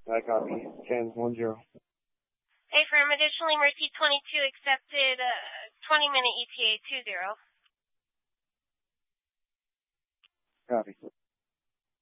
I copy. 10-1-0. Affirm. Additionally, Mercy 22 accepted 20-minute ETA 20. Copy.